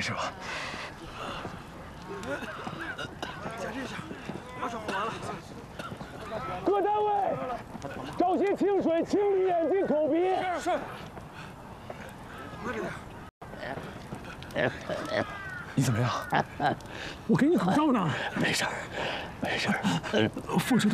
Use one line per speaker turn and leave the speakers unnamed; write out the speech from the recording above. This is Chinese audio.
事吧？
检查一下，马上换完了。
各单位，找些清水清理眼睛、口鼻。
是。慢着点。
你怎么样？
我给你口罩呢。
没事儿，没事儿。
副处长。